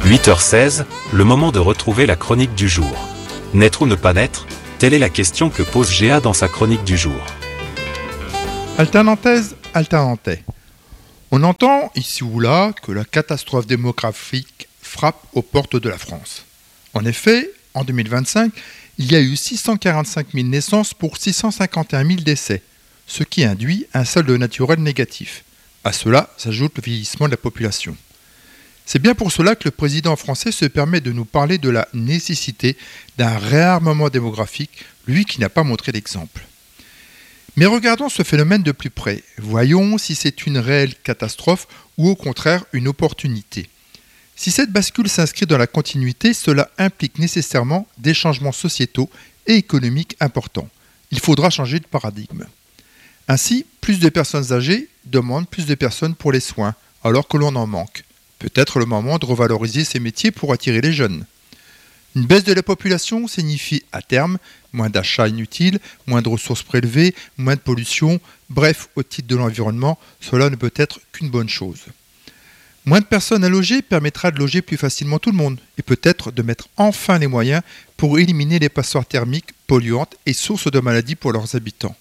8h16, le moment de retrouver la chronique du jour. Naître ou ne pas naître, telle est la question que pose Géa dans sa chronique du jour. Alternantaise, alternantais. On entend ici ou là que la catastrophe démographique frappe aux portes de la France. En effet, en 2025, il y a eu 645 000 naissances pour 651 000 décès, ce qui induit un solde naturel négatif. À cela s'ajoute le vieillissement de la population. C'est bien pour cela que le président français se permet de nous parler de la nécessité d'un réarmement démographique, lui qui n'a pas montré d'exemple. Mais regardons ce phénomène de plus près. Voyons si c'est une réelle catastrophe ou au contraire une opportunité. Si cette bascule s'inscrit dans la continuité, cela implique nécessairement des changements sociétaux et économiques importants. Il faudra changer de paradigme. Ainsi, plus de personnes âgées demandent plus de personnes pour les soins, alors que l'on en manque. Peut-être le moment de revaloriser ces métiers pour attirer les jeunes. Une baisse de la population signifie à terme moins d'achats inutiles, moins de ressources prélevées, moins de pollution. Bref, au titre de l'environnement, cela ne peut être qu'une bonne chose. Moins de personnes à loger permettra de loger plus facilement tout le monde et peut-être de mettre enfin les moyens pour éliminer les passoires thermiques polluantes et sources de maladies pour leurs habitants.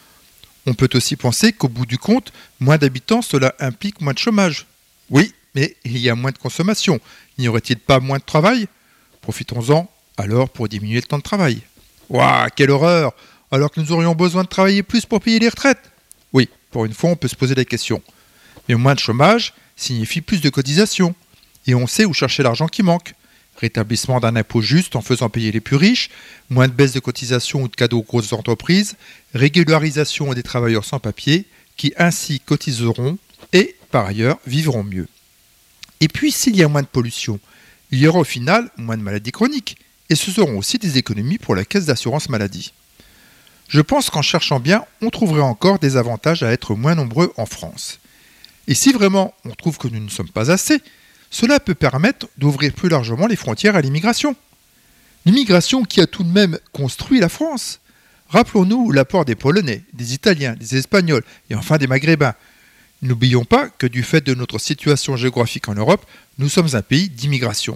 On peut aussi penser qu'au bout du compte, moins d'habitants, cela implique moins de chômage. Oui, mais il y a moins de consommation. N'y aurait-il pas moins de travail ? Profitons-en alors pour diminuer le temps de travail. Ouah, quelle horreur ! Alors que nous aurions besoin de travailler plus pour payer les retraites ? Oui, pour une fois on peut se poser la question. Mais moins de chômage signifie plus de cotisations. Et on sait où chercher l'argent qui manque. Rétablissement d'un impôt juste en faisant payer les plus riches, moins de baisse de cotisations ou de cadeaux aux grosses entreprises, régularisation des travailleurs sans papier, qui ainsi cotiseront et, par ailleurs, vivront mieux. Et puis, s'il y a moins de pollution, il y aura au final moins de maladies chroniques. Et ce seront aussi des économies pour la caisse d'assurance maladie. Je pense qu'en cherchant bien, on trouverait encore des avantages à être moins nombreux en France. Et si vraiment on trouve que nous ne sommes pas assez, cela peut permettre d'ouvrir plus largement les frontières à l'immigration. L'immigration qui a tout de même construit la France. Rappelons-nous l'apport des Polonais, des Italiens, des Espagnols et enfin des Maghrébins. N'oublions pas que du fait de notre situation géographique en Europe, nous sommes un pays d'immigration.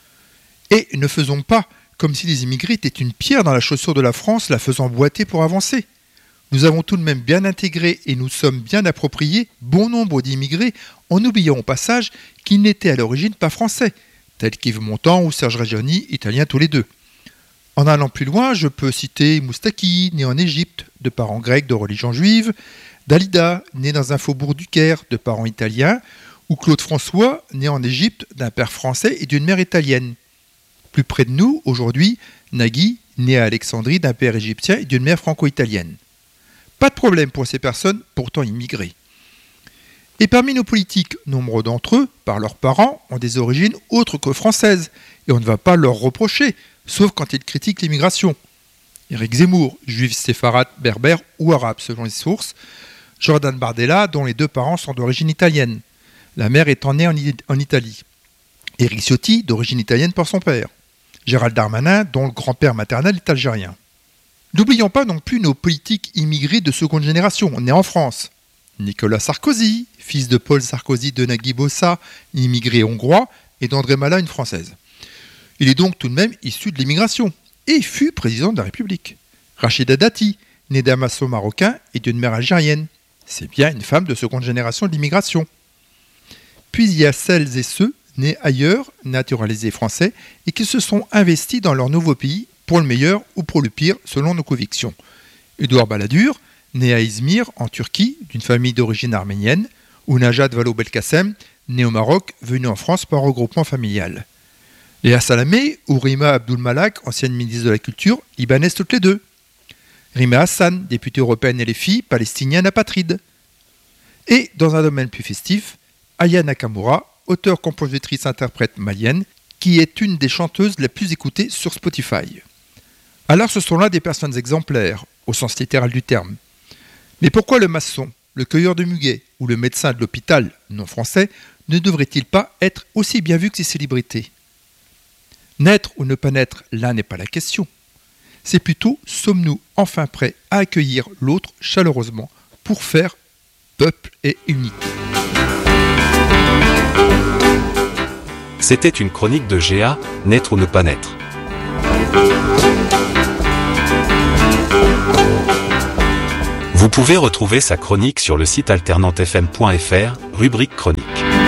Et ne faisons pas comme si les immigrés étaient une pierre dans la chaussure de la France, la faisant boiter pour avancer. Nous avons tout de même bien intégré et nous sommes bien appropriés bon nombre d'immigrés en oubliant au passage qu'ils n'étaient à l'origine pas français, tels qu'Yves Montand ou Serge Reggiani, italiens tous les deux. En allant plus loin, je peux citer Moustaki, né en Égypte, de parents grecs de religion juive, Dalida, né dans un faubourg du Caire, de parents italiens, ou Claude François, né en Égypte, d'un père français et d'une mère italienne. Plus près de nous, aujourd'hui, Nagui, né à Alexandrie, d'un père égyptien et d'une mère franco-italienne. Pas de problème pour ces personnes, pourtant immigrées. Et parmi nos politiques, nombre d'entre eux, par leurs parents, ont des origines autres que françaises, et on ne va pas leur reprocher, sauf quand ils critiquent l'immigration. Éric Zemmour, juif séfarade, berbère ou arabe selon les sources, Jordan Bardella, dont les deux parents sont d'origine italienne, la mère étant née en Italie. Éric Ciotti, d'origine italienne par son père. Gérald Darmanin, dont le grand-père maternel est algérien. N'oublions pas non plus nos politiques immigrés de seconde génération, nés en France. Nicolas Sarkozy, fils de Paul Sarkozy de Nagui Bossa, immigré hongrois, et d'André Malin, une française. Il est donc tout de même issu de l'immigration, et fut président de la République. Rachida Dati, née d'un maçon marocain et d'une mère algérienne. C'est bien une femme de seconde génération de l'immigration. Puis il y a celles et ceux nés ailleurs, naturalisés français, et qui se sont investis dans leur nouveau pays, pour le meilleur ou pour le pire, selon nos convictions. Édouard Balladur, né à Izmir, en Turquie, d'une famille d'origine arménienne, ou Najat Vallaud-Belkacem, né au Maroc, venu en France par regroupement familial. Léa Salamé ou Rima Abdul-Malak, ancienne ministre de la Culture, libanaise toutes les deux. Rima Hassan, députée européenne LFI, palestinienne apatride. Et, dans un domaine plus festif, Aya Nakamura, auteure-compositrice-interprète malienne, qui est une des chanteuses les plus écoutées sur Spotify. Alors ce sont là des personnes exemplaires, au sens littéral du terme. Mais pourquoi le maçon, le cueilleur de muguet ou le médecin de l'hôpital, non français, ne devrait-il pas être aussi bien vu que ces célébrités ? Naître ou ne pas naître, là n'est pas la question. C'est plutôt, sommes-nous enfin prêts à accueillir l'autre chaleureusement pour faire peuple et unité ? C'était une chronique de GA, naître ou ne pas naître. Vous pouvez retrouver sa chronique sur le site alternantefm.fr, rubrique chronique.